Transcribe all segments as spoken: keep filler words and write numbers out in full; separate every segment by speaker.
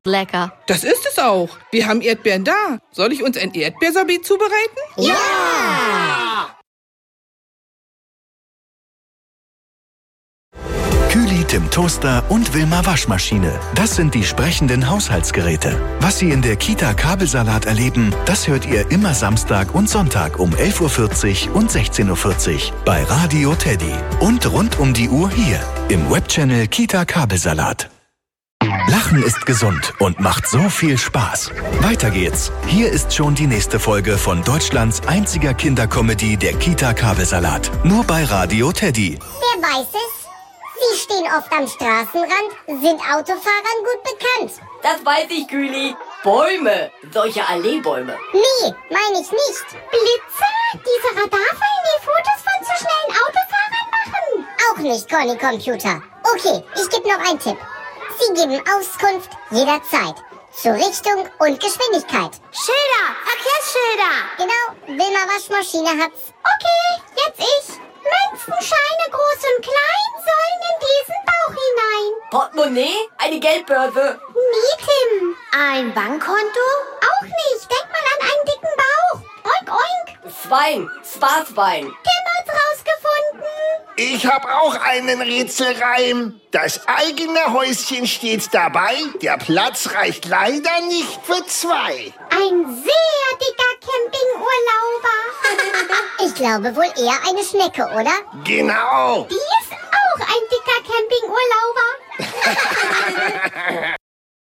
Speaker 1: lecker.
Speaker 2: Das ist es auch. Wir haben Erdbeeren da. Soll ich uns ein Erdbeersorbet zubereiten?
Speaker 3: Ja!
Speaker 4: Kühli, Tim Toaster und Wilma Waschmaschine. Das sind die sprechenden Haushaltsgeräte. Was Sie in der Kita Kabelsalat erleben, das hört ihr immer Samstag und Sonntag um elf Uhr vierzig und sechzehn Uhr vierzig bei Radio Teddy. Und rund um die Uhr hier im Webchannel Kita Kabelsalat. Lachen ist gesund und macht so viel Spaß. Weiter geht's. Hier ist schon die nächste Folge von Deutschlands einziger Kindercomedy, der Kita Kabelsalat. Nur bei Radio Teddy.
Speaker 3: Wer weiß es? Sie stehen oft am Straßenrand, sind Autofahrern gut bekannt.
Speaker 5: Das weiß ich, Kühli. Bäume, solche Alleebäume.
Speaker 3: Nee, meine ich nicht.
Speaker 6: Blitze? Diese Radarfallen, die Fotos von zu schnellen Autofahrern machen?
Speaker 3: Auch nicht, Conny Computer. Okay, ich gebe noch einen Tipp. Sie geben Auskunft jederzeit. Zur Richtung und Geschwindigkeit.
Speaker 6: Schilder, Verkehrsschilder.
Speaker 3: Genau, Wilma Waschmaschine hat's.
Speaker 6: Okay, jetzt ich. Münzen, Scheine, groß und klein, sollen in diesen Bauch hinein.
Speaker 5: Portemonnaie? Eine Geldbörse?
Speaker 6: Nee, Tim. Ein Bankkonto? Auch nicht. Denk mal an einen dicken Bauch. Oink, oink.
Speaker 5: Schwein, Spaßwein.
Speaker 6: Tim hat's rausgefunden.
Speaker 7: Ich hab auch einen Rätselreim. Das eigene Häuschen steht dabei. Der Platz reicht leider nicht für zwei.
Speaker 6: Ein sehr dicker Campingurlauber.
Speaker 3: Ich glaube wohl eher eine Schnecke, oder?
Speaker 7: Genau.
Speaker 6: Die ist auch ein dicker Campingurlauber.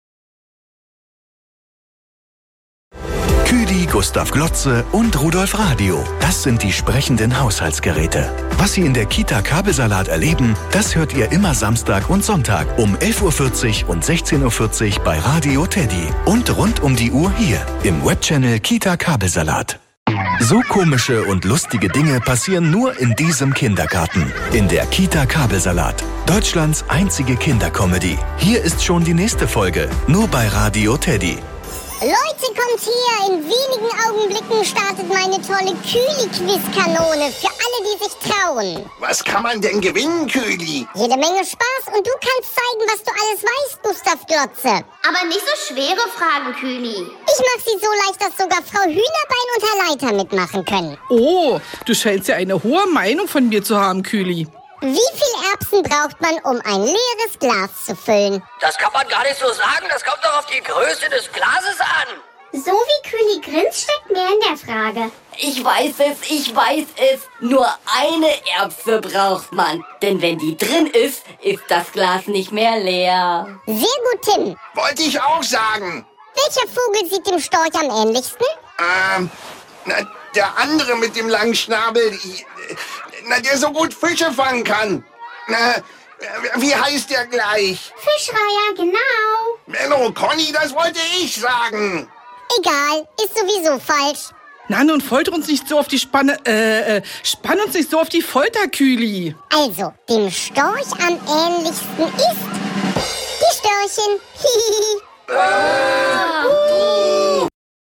Speaker 4: Kühli, Gustav Glotze und Rudolf Radio. Das sind die sprechenden Haushaltsgeräte. Was Sie in der Kita Kabelsalat erleben, das hört ihr immer Samstag und Sonntag um elf Uhr vierzig und sechzehn Uhr vierzig bei Radio Teddy. Und rund um die Uhr hier im Webchannel Kita Kabelsalat. So komische und lustige Dinge passieren nur in diesem Kindergarten. In der Kita Kabelsalat. Deutschlands einzige Kindercomedy. Hier ist schon die nächste Folge. Nur bei Radio Teddy.
Speaker 3: Leute, kommt her! In wenigen Augenblicken startet meine tolle Kühli-Quiz-Kanone für alle, die sich trauen.
Speaker 7: Was kann man denn gewinnen, Kühli?
Speaker 3: Jede Menge Spaß und du kannst zeigen, was du alles weißt, Gustav Glotze.
Speaker 6: Aber nicht so schwere Fragen, Kühli.
Speaker 3: Ich mach sie so leicht, dass sogar Frau Hühnerbein und Herr Leiter mitmachen können.
Speaker 2: Oh, du scheinst ja eine hohe Meinung von mir zu haben, Kühli.
Speaker 3: Wie viel Erbsen braucht man, um ein leeres Glas zu füllen?
Speaker 8: Das kann man gar nicht so sagen. Das kommt doch auf die Größe des Glases an.
Speaker 6: So wie Kühli grinst, steckt mehr in der Frage.
Speaker 5: Ich weiß es, ich weiß es. Nur eine Erbse braucht man. Denn wenn die drin ist, ist das Glas nicht mehr leer.
Speaker 3: Sehr gut, Tim.
Speaker 7: Wollte ich auch sagen.
Speaker 3: Welcher Vogel sieht dem Storch am ähnlichsten?
Speaker 7: Ähm, na, der andere mit dem langen Schnabel, na, der so gut Fische fangen kann. Na, wie heißt der gleich?
Speaker 6: Fischreier, genau.
Speaker 7: Menno, Conny, das wollte ich sagen.
Speaker 3: Egal, ist sowieso falsch.
Speaker 2: Na, nun folter uns nicht so auf die Spanne, äh, äh, spann uns nicht so auf die Folter, Kühli.
Speaker 3: Also, dem Storch am ähnlichsten ist die Störchen. Hihihi.
Speaker 5: Ah. Uh.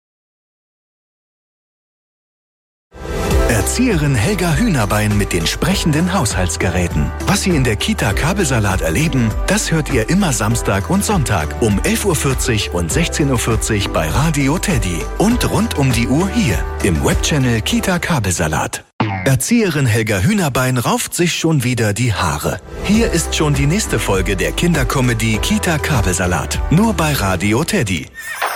Speaker 4: Erzieherin Helga Hühnerbein mit den sprechenden Haushaltsgeräten. Was Sie in der Kita Kabelsalat erleben, das hört ihr immer Samstag und Sonntag um elf Uhr vierzig und sechzehn Uhr vierzig bei Radio Teddy. Und rund um die Uhr hier im Webchannel Kita Kabelsalat. Erzieherin Helga Hühnerbein rauft sich schon wieder die Haare. Hier ist schon die nächste Folge der Kindercomedy Kita Kabelsalat. Nur bei Radio Teddy.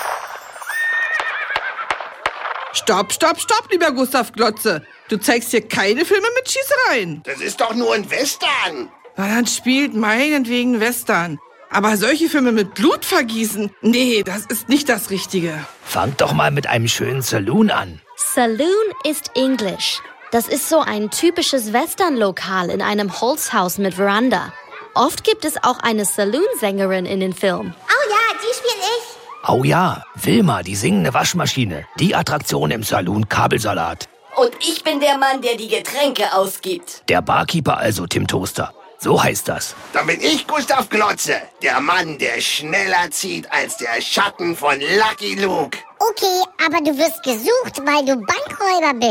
Speaker 2: Stopp, stopp, stopp, lieber Gustav Glotze. Du zeigst hier keine Filme mit Schießereien.
Speaker 7: Das ist doch nur ein Western.
Speaker 2: Na, dann spielt meinetwegen Western. Aber solche Filme mit Blutvergießen, nee, das ist nicht das Richtige.
Speaker 8: Fangt doch mal mit einem schönen Saloon an.
Speaker 1: Saloon ist Englisch. Das ist so ein typisches Western-Lokal in einem Holzhaus mit Veranda. Oft gibt es auch eine Saloon-Sängerin in den Filmen.
Speaker 6: Oh ja, die spiel ich.
Speaker 8: Oh ja, Wilma, die singende Waschmaschine. Die Attraktion im Saloon Kabelsalat.
Speaker 5: Und ich bin der Mann, der die Getränke ausgibt.
Speaker 8: Der Barkeeper also, Tim Toaster. So heißt das.
Speaker 7: Dann bin ich Gustav Glotze, der Mann, der schneller zieht als der Schatten von Lucky Luke.
Speaker 3: Okay, aber du wirst gesucht, weil du Bankräuber bist.